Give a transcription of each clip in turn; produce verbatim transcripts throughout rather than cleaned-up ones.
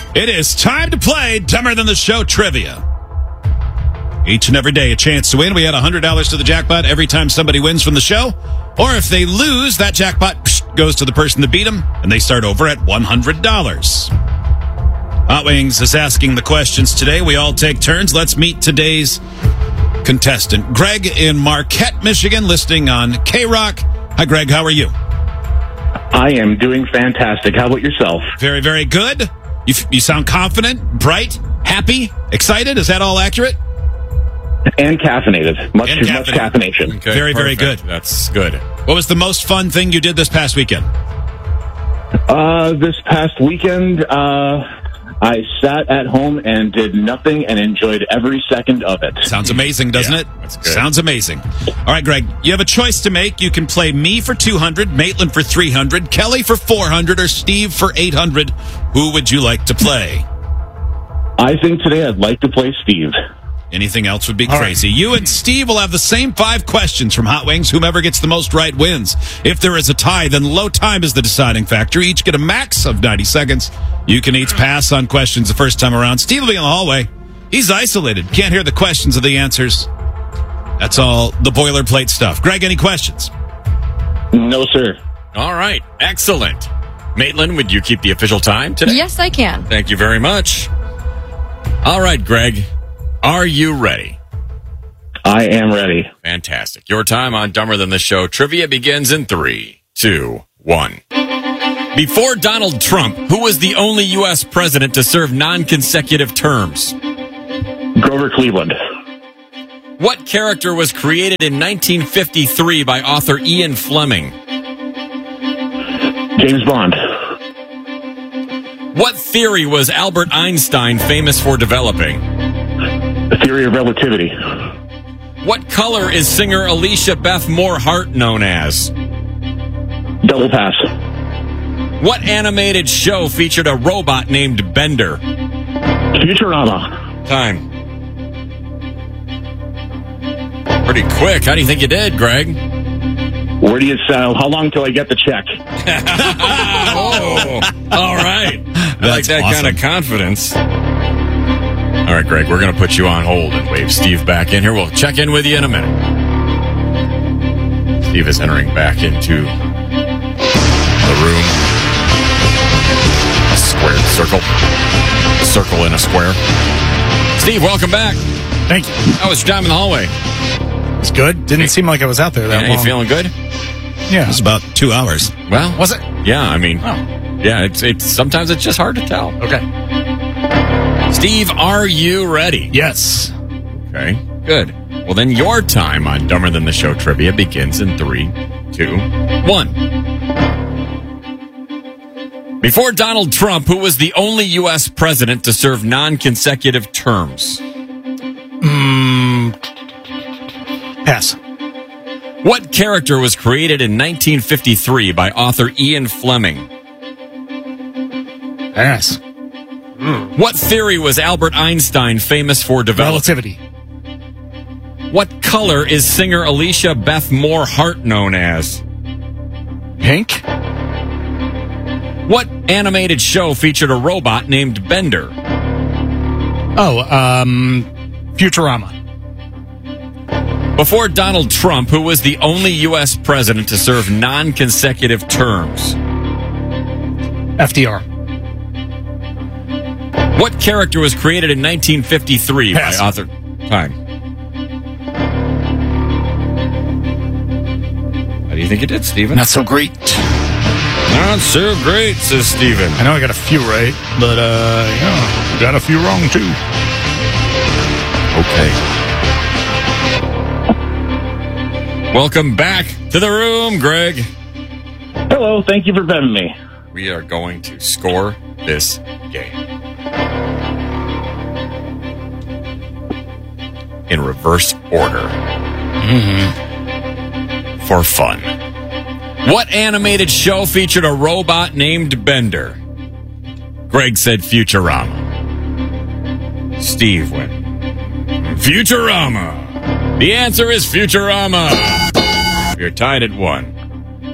It is time to play Dumber Than the Show Trivia. Each and every day, a chance to win. We add one hundred dollars to the jackpot every time somebody wins from the show. Or if they lose, that jackpot psh, goes to the person that beat them, and they start over at one hundred dollars. Hot Wings is asking the questions today. We all take turns. Let's meet today's contestant. Greg in Marquette, Michigan, listening on K-Rock. Hi, Greg. How are you? I am doing fantastic. How about yourself? Very, very good. You, you sound confident, bright, happy, excited. Is that all accurate? And caffeinated. Much And too much caffeination. Okay, very, very perfect. good. That's good. What was the most fun thing you did this past weekend? Uh, this past weekend, uh, I sat at home and did nothing and enjoyed every second of it. Sounds amazing, doesn't Yeah, it? that's good. Sounds amazing. All right, Greg, you have a choice to make. You can play me for two hundred, Maitland for three hundred, Kelly for four hundred, or Steve for eight hundred. Who would you like to play? I think today I'd like to play Steve. Anything else would be All crazy. You and Steve will have the same five questions from Hot Wings. Whomever gets the most right wins. If there is a tie, then low time is the deciding factor. Each get a max of ninety seconds. You can each pass on questions the first time around. Steve will be in the hallway. He's isolated. Can't hear the questions or the answers. That's all the boilerplate stuff. Greg, any questions? No, sir. All right. Excellent. Maitland, would you keep the official time today? Yes, I can. Thank you very much. All right, Greg. Are you ready? I am ready. Fantastic. Your time on Dumber Than the Show trivia begins in three, two, one. Before Donald Trump, who was the only U S president to serve non-consecutive terms? Grover Cleveland. What character was created in nineteen fifty-three by author Ian Fleming? James Bond. What theory was Albert Einstein famous for developing? The Theory of Relativity. What color is singer Alicia Beth Moore Hart known as? Double pass. What animated show featured a robot named Bender? Futurama. Time. Pretty quick. How do you think you did, Greg? Where do you sell? How long till I get the check? Oh, all right. I like That's that awesome. kind of confidence. All right, Greg, we're going to put you on hold and wave Steve back in here. We'll check in with you in a minute. Steve is entering back into the room. A squared circle. A circle in a square. Steve, welcome back. Thank you. How was your time in the hallway? It's good. Didn't seem like I was out there that Yeah, long. you feeling good? Yeah. It was about two hours. Well, Was it? yeah, I mean, Oh. yeah, it's it's sometimes it's just hard to tell. Okay. Steve, are you ready? Yes. Okay, good. Well, then your time on Dumber Than the Show trivia begins in three, two, one. Before Donald Trump, who was the only U S president to serve non-consecutive terms? Mm, pass. What character was created in nineteen fifty-three by author Ian Fleming? Pass. What theory was Albert Einstein famous for developing? Relativity. What color is singer Alicia Beth Moore Hart known as? Pink. What animated show featured a robot named Bender? Oh, um, Futurama. Before Donald Trump, who was the only U S president to serve non-consecutive terms? F D R. What character was created in nineteen fifty-three Pass. by author... Time. How do you think it did, Stephen? Not so great. Not so great, says Stephen. I know I got a few right, but, uh, yeah, got a few wrong, too. Okay. Welcome back to the room, Greg. Hello. Thank you for having me. We are going to score this game. In reverse order. Mm-hmm. For fun. What animated show featured a robot named Bender? Greg said Futurama. Steve went Futurama. The answer is Futurama. You're tied at one.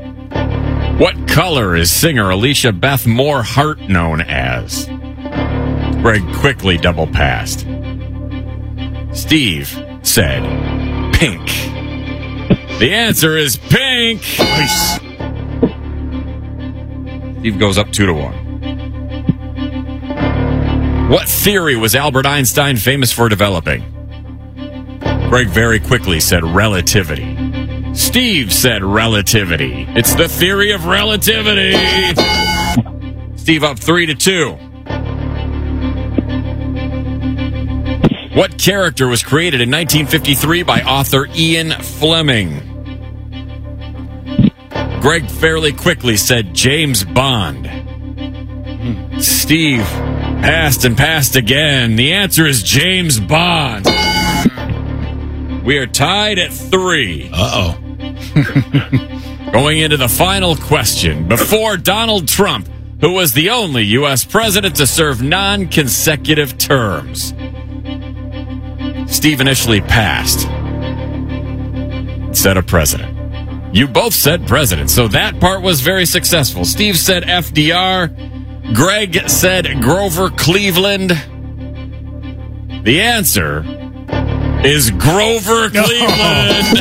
What color is singer Alicia Beth Moore Hart known as? Greg quickly double passed. Steve said pink. The answer is pink. Nice. Steve goes up two to one. What theory was Albert Einstein famous for developing? Greg very quickly said relativity. Steve said relativity. It's the theory of relativity. Steve up three to two. What character was created in nineteen fifty-three by author Ian Fleming? Greg fairly quickly said James Bond. Steve passed and passed again. The answer is James Bond. We are tied at three. Uh-oh. Going into the final question. Before Donald Trump, who was the only U S president to serve non-consecutive terms. Steve initially passed. Said a president. You both said president, so that part was very successful. Steve said F D R. Greg said Grover Cleveland. The answer is Grover Cleveland.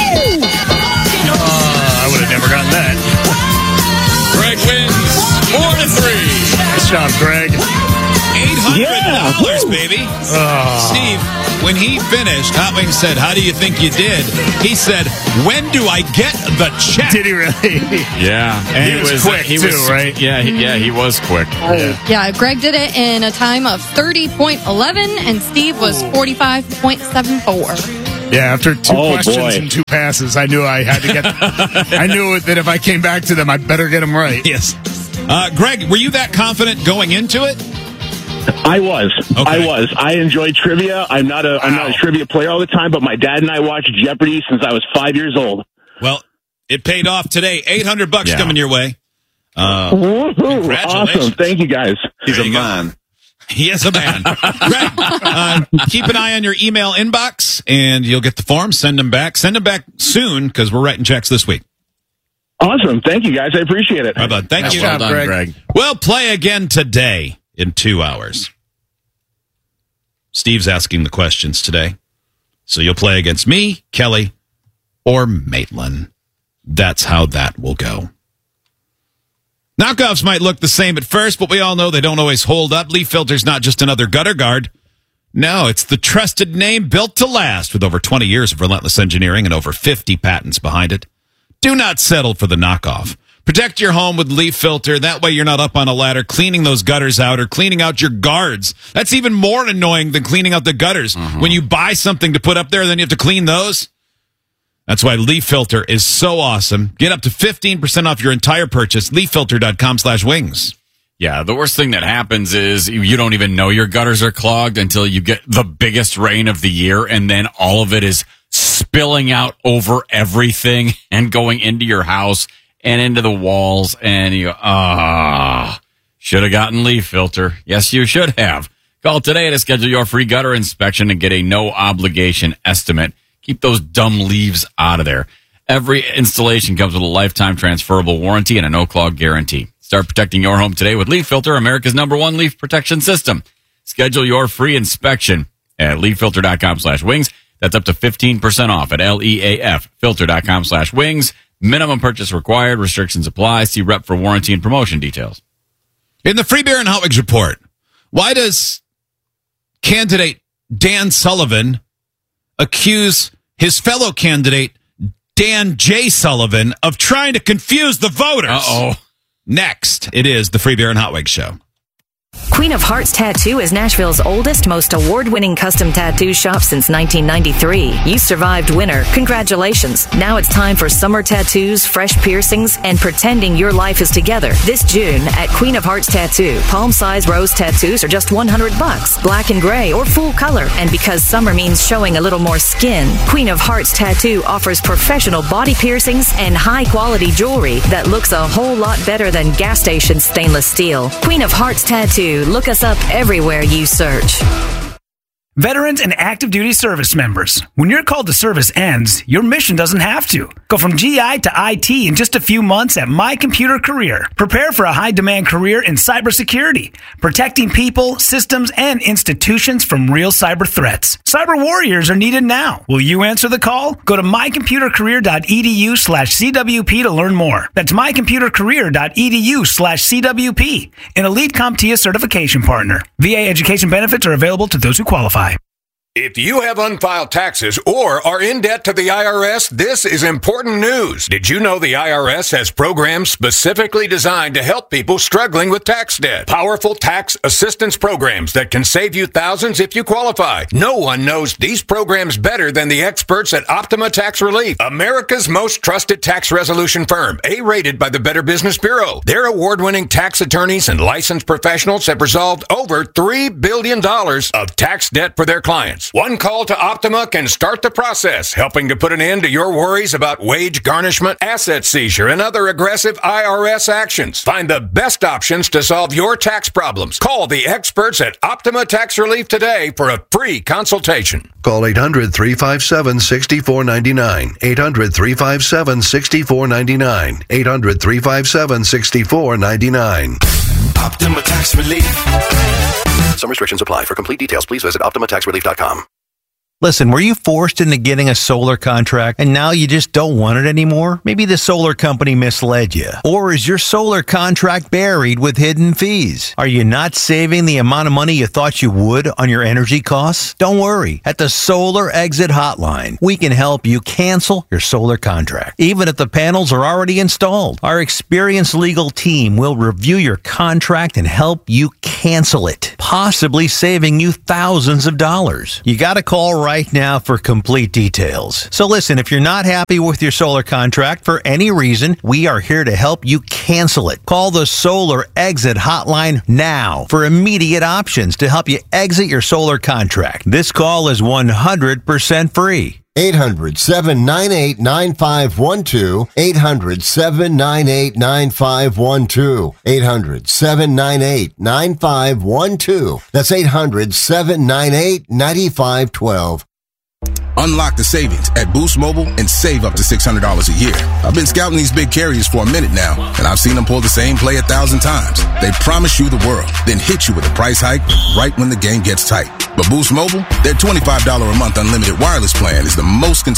Uh, I would have never gotten that. Greg wins four to three. Nice job, Greg. eight hundred dollars, Yeah. baby. Oh. Steve, when he finished, Hot Wings said, how do you think you did? He said, when do I get the check? Did he really? Yeah, And he was quick, he too, was, right? Yeah, he, yeah, he was quick. Yeah, Greg did it in a time of thirty point one one, and Steve was forty-five point seven four. Yeah, after two Oh, questions boy. and two passes, I knew I had to get. I knew that if I came back to them, I better get them right. Yes. Uh, Greg, were you that confident going into it? I was. Okay. I was. I enjoy trivia. I'm not a. I'm not a trivia player all the time, but my dad and I watched Jeopardy since I was five years old. Well, it paid off today. eight hundred bucks Yeah. coming your way. Uh, Woohoo! Congratulations. Awesome. Thank you, guys. He's a man. He is a man. Greg, uh, keep an eye on your email inbox, and you'll get the form. Send them back. Send them back soon, because we're writing checks this week. Awesome. Thank you, guys. I appreciate it. How about thank Nice you. job, Well done, Greg. Greg. We'll play again today in two hours. Steve's asking the questions today. So you'll play against me, Kelly, or Maitland. That's how that will go. Knockoffs might look the same at first, but we all know they don't always hold up. Leaf Filter's not just another gutter guard. No, it's the trusted name built to last with over twenty years of relentless engineering and over fifty patents behind it. Do not settle for the knockoff. Protect your home with Leaf Filter. That way you're not up on a ladder cleaning those gutters out or cleaning out your guards. That's even more annoying than cleaning out the gutters. Mm-hmm. When you buy something to put up there, then you have to clean those. That's why Leaf Filter is so awesome. Get up to fifteen percent off your entire purchase. leaffilter.com slash wings. Yeah, the worst thing that happens is you don't even know your gutters are clogged until you get the biggest rain of the year, and then all of it is spilling out over everything and going into your house and into the walls, and you go, ah, should have gotten Leaf Filter. Yes, you should have. Call today to schedule your free gutter inspection and get a no-obligation estimate. Keep those dumb leaves out of there. Every installation comes with a lifetime transferable warranty and a no-clog guarantee. Start protecting your home today with Leaf Filter, America's number one leaf protection system. Schedule your free inspection at leaffilter.com slash wings. That's up to fifteen percent off at L-E-A-F filter.com slash wings. Minimum purchase required. Restrictions apply. See rep for warranty and promotion details. In the Free Beer and Hot Wings report, why does candidate Dan Sullivan accuse his fellow candidate Dan J. Sullivan of trying to confuse the voters? Uh-oh. Next, it is the Free Beer and Hot Wings show. Queen of Hearts Tattoo is Nashville's oldest, most award-winning custom tattoo shop since nineteen ninety-three. You survived winter. Congratulations. Now it's time for summer tattoos, fresh piercings, and pretending your life is together. This June at Queen of Hearts Tattoo, palm-size rose tattoos are just one hundred bucks, black and gray or full color. And because summer means showing a little more skin, Queen of Hearts Tattoo offers professional body piercings and high-quality jewelry that looks a whole lot better than gas station stainless steel. Queen of Hearts Tattoo. Look us up everywhere you search. Veterans and active duty service members, when your call to service ends, your mission doesn't have to. Go from G I to I T in just a few months at My Computer Career. Prepare for a high-demand career in cybersecurity, protecting people, systems, and institutions from real cyber threats. Cyber warriors are needed now. Will you answer the call? Go to mycomputercareer.edu slash CWP to learn more. That's mycomputercareer.edu slash CWP, an Elite CompTIA certification partner. V A education benefits are available to those who qualify. If you have unfiled taxes or are in debt to the I R S, this is important news. Did you know the I R S has programs specifically designed to help people struggling with tax debt? Powerful tax assistance programs that can save you thousands if you qualify. No one knows these programs better than the experts at Optima Tax Relief, America's most trusted tax resolution firm, A-rated by the Better Business Bureau. Their award-winning tax attorneys and licensed professionals have resolved over three billion dollars of tax debt for their clients. One call to Optima can start the process, helping to put an end to your worries about wage garnishment, asset seizure, and other aggressive I R S actions. Find the best options to solve your tax problems. Call the experts at Optima Tax Relief today for a free consultation. Call eight hundred, three five seven, six four nine nine. eight hundred, three five seven, six four nine nine. eight hundred, three five seven, six four nine nine. Optima Tax Relief. Some restrictions apply. For complete details, please visit optima tax relief dot com. Listen, were you forced into getting a solar contract and now you just don't want it anymore? Maybe the solar company misled you. Or is your solar contract buried with hidden fees? Are you not saving the amount of money you thought you would on your energy costs? Don't worry. At the Solar Exit Hotline, we can help you cancel your solar contract, even if the panels are already installed. Our experienced legal team will review your contract and help you cancel it, possibly saving you thousands of dollars. You got to call right now for complete details. So listen, if you're not happy with your solar contract for any reason, we are here to help you cancel it. Call the Solar Exit Hotline now for immediate options to help you exit your solar contract. This call is one hundred percent free. eight hundred, seven nine eight, nine five one two. eight hundred, seven nine eight, nine five one two. eight hundred, seven nine eight, nine five one two. That's eight hundred, seven nine eight, nine five one two. Unlock the savings at Boost Mobile and save up to six hundred dollars a year. I've been scouting these big carriers for a minute now, and I've seen them pull the same play a thousand times. They promise you the world, then hit you with a price hike right when the game gets tight. But Boost Mobile, their twenty-five dollars a month unlimited wireless plan is the most